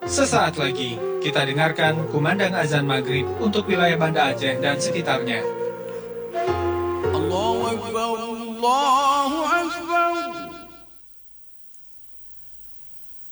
Sesaat lagi, kita dengarkan kumandang azan maghrib untuk wilayah Banda Aceh dan sekitarnya. Allahu Akbar, Allahu Akbar.